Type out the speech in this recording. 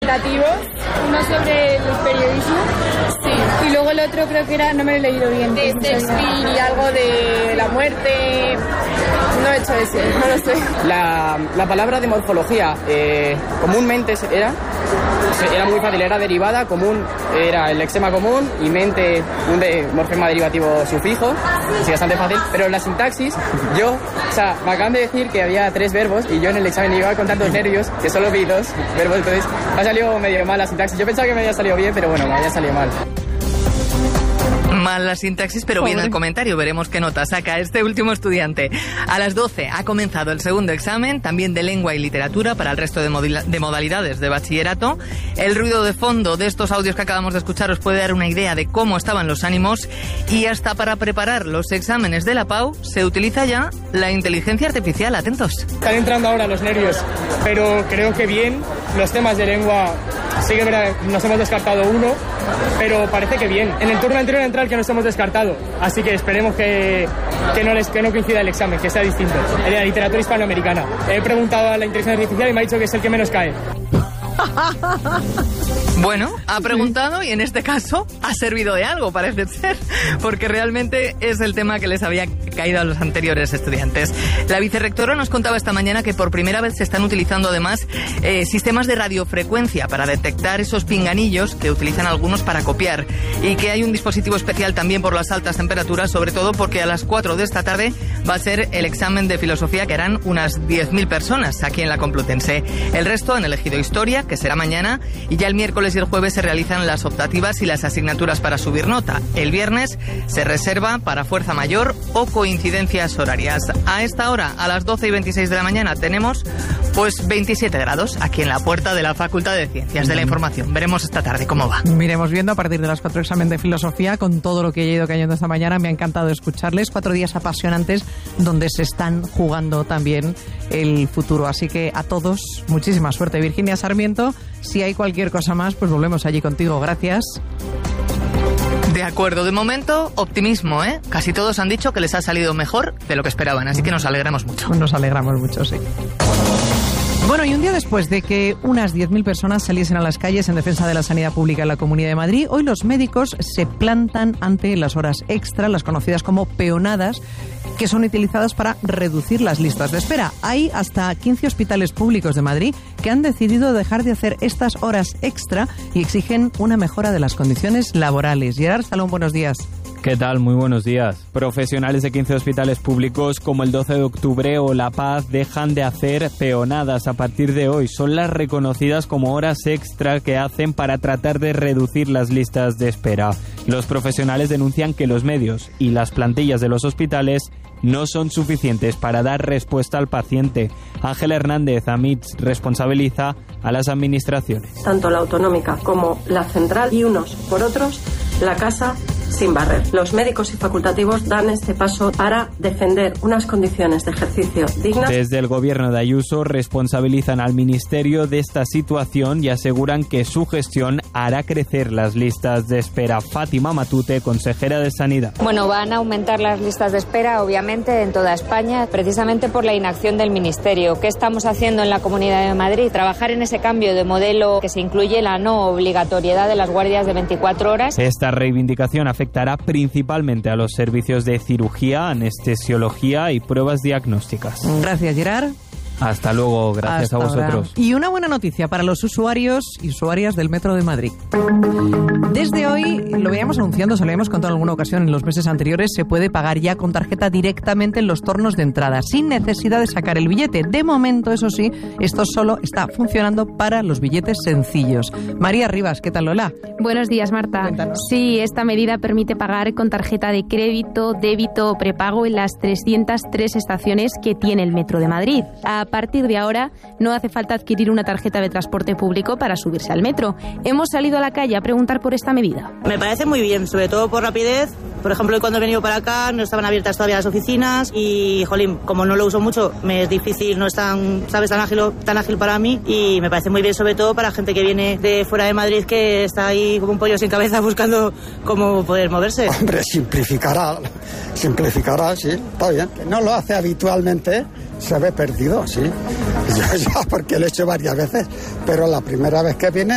equitativos, uno sobre el periodismo, sí, y luego el otro creo que era, no me lo he leído bien, de Shakespeare y algo de la muerte, no he hecho ese, no lo sé. La palabra de morfología, comúnmente era muy fácil, era derivada, común, era el lexema común y mente, un morfema derivativo sufijo, así bastante fácil, pero la sintaxis, me acaban de decir que había 3 verbos y yo en el examen iba con tantos nervios que solo vi 2 verbos, entonces me ha salido medio mal la sintaxis. Yo pensaba que me había salido bien, pero bueno, me había salido mal. Mal la sintaxis, pero bien el comentario. Veremos qué nota saca este último estudiante. A las 12 ha comenzado el segundo examen, también de lengua y literatura para el resto de modalidades de bachillerato. El ruido de fondo de estos audios que acabamos de escuchar os puede dar una idea de cómo estaban los ánimos, y hasta para preparar los exámenes de la PAU se utiliza ya la inteligencia artificial. Atentos. Están entrando ahora los nervios, pero creo que bien. Los temas de lengua, sí que nos hemos descartado uno, pero parece que bien. En el turno anterior entra el que nos hemos descartado, así que esperemos que no coincida el examen, que sea distinto. El de la literatura hispanoamericana. He preguntado a la inteligencia artificial y me ha dicho que es el que menos cae. Bueno, ha preguntado y en este caso ha servido de algo, parece ser, porque realmente es el tema que les había caído a los anteriores estudiantes. La vicerrectora nos contaba esta mañana que por primera vez se están utilizando además sistemas de radiofrecuencia para detectar esos pinganillos que utilizan algunos para copiar, y que hay un dispositivo especial también por las altas temperaturas, sobre todo porque a las 4 de esta tarde va a ser el examen de filosofía que harán unas 10.000 personas aquí en la Complutense. El resto han elegido historia, que será mañana, y ya el miércoles y el jueves se realizan las optativas y las asignaturas para subir nota. El viernes se reserva para fuerza mayor o coincidencias horarias. A esta hora, a las 12 y 26 de la mañana, tenemos pues 27 grados aquí en la puerta de la Facultad de Ciencias de la Información. Veremos esta tarde cómo va. Miremos viendo a partir de las 4 examen de filosofía, con todo lo que he ido cayendo esta mañana. Me ha encantado escucharles. 4 días apasionantes donde se están jugando también el futuro. Así que a todos, muchísima suerte. Virginia Sarmiento, si hay cualquier cosa más, pues volvemos allí contigo. Gracias. De acuerdo, de momento, optimismo, ¿eh? Casi todos han dicho que les ha salido mejor de lo que esperaban, así que nos alegramos mucho. Nos alegramos mucho, sí. Bueno, y un día después de que unas 10.000 personas saliesen a las calles en defensa de la sanidad pública en la Comunidad de Madrid, hoy los médicos se plantan ante las horas extra, las conocidas como peonadas, que son utilizadas para reducir las listas de espera. Hay hasta 15 hospitales públicos de Madrid que han decidido dejar de hacer estas horas extra y exigen una mejora de las condiciones laborales. Gerard Salón, buenos días. ¿Qué tal? Muy buenos días. Profesionales de 15 hospitales públicos como el 12 de octubre o La Paz dejan de hacer peonadas a partir de hoy. Son las reconocidas como horas extra que hacen para tratar de reducir las listas de espera. Los profesionales denuncian que los medios y las plantillas de los hospitales no son suficientes para dar respuesta al paciente. Ángela Hernández Amits responsabiliza a las administraciones. Tanto la autonómica como la central, y unos por otros, la casa sin barrer. Los médicos y facultativos dan este paso para defender unas condiciones de ejercicio dignas. Desde el gobierno de Ayuso responsabilizan al Ministerio de esta situación y aseguran que su gestión hará crecer las listas de espera. Fátima Matute, consejera de Sanidad. Bueno, van a aumentar las listas de espera, obviamente, en toda España, precisamente por la inacción del Ministerio. ¿Qué estamos haciendo en la Comunidad de Madrid? Trabajar en ese cambio de modelo que se incluye la no obligatoriedad de las guardias de 24 horas. Esta reivindicación afectará principalmente a los servicios de cirugía, anestesiología y pruebas diagnósticas. Gracias, Gerard. Hasta luego, gracias a vosotros. Ahora. Y una buena noticia para los usuarios y usuarias del Metro de Madrid. Desde hoy, lo veíamos anunciando, se lo habíamos contado en alguna ocasión en los meses anteriores, se puede pagar ya con tarjeta directamente en los tornos de entrada, sin necesidad de sacar el billete. De momento, eso sí, esto solo está funcionando para los billetes sencillos. María Rivas, ¿qué tal, Lola? Buenos días, Marta. Cuéntanos. Sí, esta medida permite pagar con tarjeta de crédito, débito o prepago en las 303 estaciones que tiene el Metro de Madrid. A partir de ahora no hace falta adquirir una tarjeta de transporte público para subirse al metro. Hemos salido a la calle a preguntar por esta medida. Me parece muy bien, sobre todo por rapidez. Por ejemplo, cuando he venido para acá no estaban abiertas todavía las oficinas y, jolín, como no lo uso mucho, me es difícil, no es tan, ¿sabes?, tan ágil para mí, y me parece muy bien, sobre todo para gente que viene de fuera de Madrid, que está ahí como un pollo sin cabeza buscando cómo poder moverse. Hombre, simplificará, sí, está bien. No lo hace habitualmente, se ve perdido, sí. Ya porque lo he hecho varias veces, pero la primera vez que viene